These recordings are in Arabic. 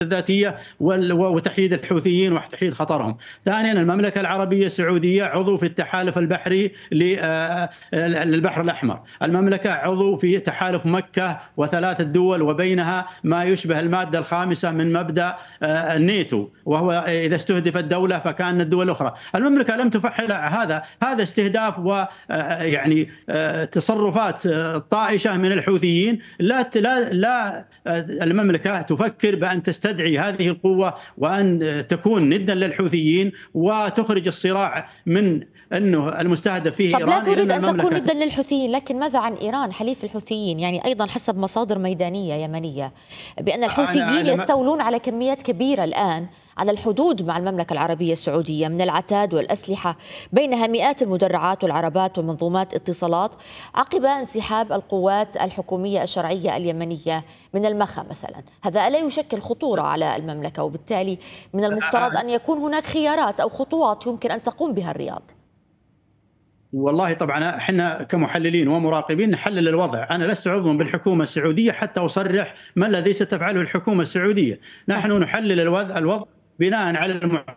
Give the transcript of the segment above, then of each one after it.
الذاتية وتحييد الحوثيين وتحييد خطرهم. ثانيا، المملكة العربية السعودية عضو في التحالف البحري للبحر الأحمر. المملكة عضو في تحالف مكة وثلاث دول، وبينها ما يشبه المادة الخامسة من مبدأ الناتو، وهو إذا استهدفت دولة فكان الدول الأخرى. المملكة لم تفعل هذا استهداف ويعني تصرفات طائشة من الحوثيين. لا المملكة تفكر بأن تستدعي هذه القوة وأن تكون ندا للحوثيين وتخرج الصراع من أنه المستهدف فيه طب إيران. لا تريد أن تكون ندا للحوثيين، لكن ماذا عن إيران حليف الحوثيين؟ يعني أيضا حسب مصادر ميدانية يمنية بأن الحوثيين يستولون على كميات كبيرة الآن على الحدود مع المملكة العربية السعودية من العتاد والأسلحة، بينها مئات المدرعات والعربات ومنظومات اتصالات، عقب انسحاب القوات الحكومية الشرعية اليمنية من المخا مثلا. هذا ألا يشكل خطورة على المملكة؟ وبالتالي من المفترض أن يكون هناك خيارات أو خطوات يمكن أن تقوم بها الرياض. والله طبعا احنا كمحللين ومراقبين نحلل الوضع. انا لست عضوا بالحكومه السعوديه حتى اصرح ما الذي ستفعله الحكومه السعوديه. نحن نحلل الوضع بناء على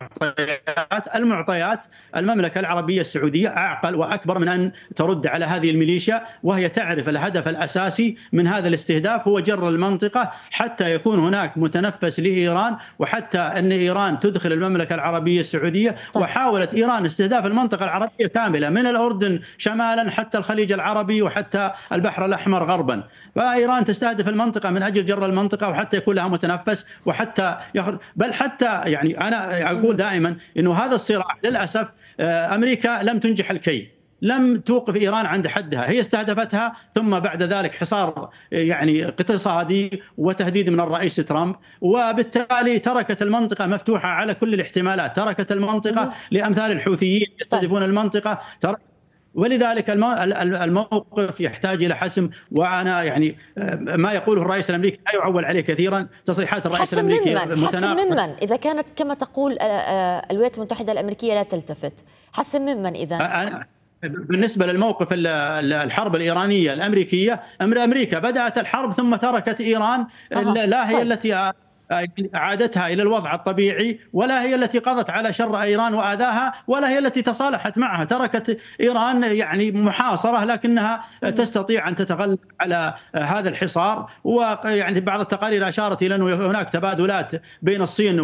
المعطيات. المملكة العربية السعودية أعقل وأكبر من أن ترد على هذه الميليشيا، وهي تعرف الهدف الأساسي من هذا الاستهداف هو جر المنطقة حتى يكون هناك متنفس لإيران، وحتى أن إيران تدخل المملكة العربية السعودية. وحاولت إيران استهداف المنطقة العربية كاملة من الأردن شمالا حتى الخليج العربي وحتى البحر الأحمر غربا. فإيران تستهدف المنطقة من أجل جر المنطقة وحتى يكون لها متنفس وحتى بل حتى يعني أنا أقول دائما أنه هذا الصراع للأسف أمريكا لم تنجح الكي، لم توقف إيران عند حدها. هي استهدفتها، ثم بعد ذلك حصار يعني اقتصادي وتهديد من الرئيس ترامب، وبالتالي تركت المنطقة مفتوحة على كل الاحتمالات. تركت المنطقة لأمثال الحوثيين يستهدفون المنطقة. ولذلك الموقف يحتاج إلى حسم. وأنا يعني ما يقوله الرئيس الأمريكي لا يعول عليه كثيرا. تصريحات الرئيس الأمريكي حسم ممن إذا كانت كما تقول الولايات المتحدة الأمريكية لا تلتفت؟ حسم ممن إذا؟ بالنسبة للموقف الحرب الإيرانية الأمريكية، أمريكا بدأت الحرب ثم تركت إيران. لا هي التي عادتها إلى الوضع الطبيعي، ولا هي التي قضت على شر إيران وآذاها، ولا هي التي تصالحت معها. تركت إيران يعني محاصرة، لكنها تستطيع أن تتغلب على هذا الحصار. ويعني بعض التقارير أشارت إلى أنه هناك تبادلات بين الصين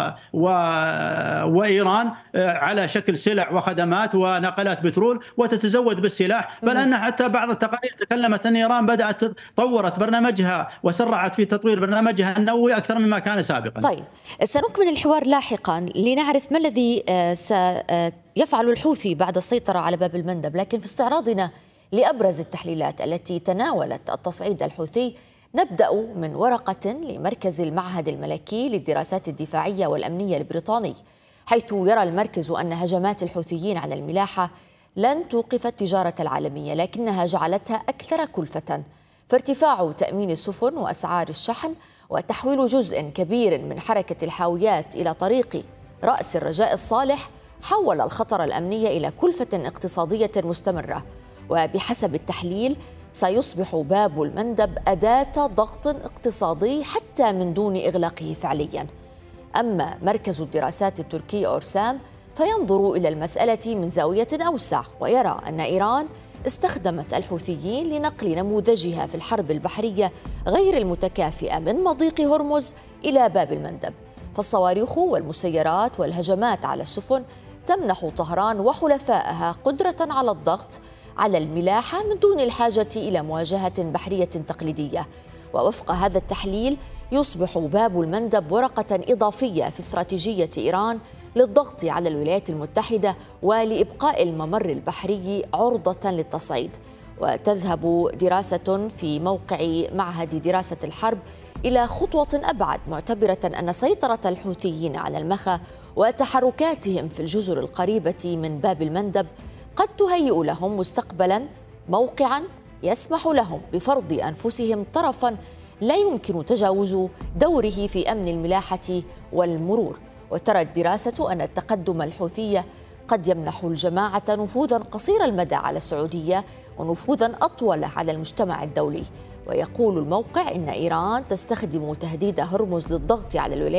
وإيران على شكل سلع وخدمات ونقلات بترول، وتتزود بالسلاح. بل أن حتى بعض التقارير تكلمت أن إيران بدأت طورت برنامجها وسرعت في تطوير برنامجها النووي أكثر مما كان سابقا. طيب، سنكمل الحوار لاحقا لنعرف ما الذي سيفعل الحوثي بعد السيطرة على باب المندب، لكن في استعراضنا لأبرز التحليلات التي تناولت التصعيد الحوثي نبدأ من ورقة لمركز المعهد الملكي للدراسات الدفاعية والأمنية البريطاني، حيث يرى المركز أن هجمات الحوثيين على الملاحة لن توقف التجارة العالمية، لكنها جعلتها أكثر كلفة، فارتفاع تأمين السفن وأسعار الشحن وتحويل جزء كبير من حركة الحاويات إلى طريق رأس الرجاء الصالح حول الخطر الأمني إلى كلفة اقتصادية مستمرة. وبحسب التحليل سيصبح باب المندب أداة ضغط اقتصادي حتى من دون إغلاقه فعليا. أما مركز الدراسات التركي أورسام فينظر إلى المسألة من زاوية أوسع، ويرى أن إيران استخدمت الحوثيين لنقل نموذجها في الحرب البحرية غير المتكافئة من مضيق هرمز إلى باب المندب. فالصواريخ والمسيرات والهجمات على السفن تمنح طهران وحلفائها قدرة على الضغط على الملاحة من دون الحاجة إلى مواجهة بحرية تقليدية. ووفق هذا التحليل يصبح باب المندب ورقة إضافية في استراتيجية إيران للضغط على الولايات المتحدة ولإبقاء الممر البحري عرضة للتصعيد. وتذهب دراسة في موقع معهد دراسة الحرب إلى خطوة أبعد، معتبرة أن سيطرة الحوثيين على المخا وتحركاتهم في الجزر القريبة من باب المندب قد تهيئ لهم مستقبلا موقعا يسمح لهم بفرض أنفسهم طرفا لا يمكن تجاوز دوره في أمن الملاحة والمرور. وترى الدراسة أن التقدم الحوثي قد يمنح الجماعة نفوذا قصير المدى على السعودية ونفوذا أطول على المجتمع الدولي، ويقول الموقع إن إيران تستخدم تهديد هرمز للضغط على الولايات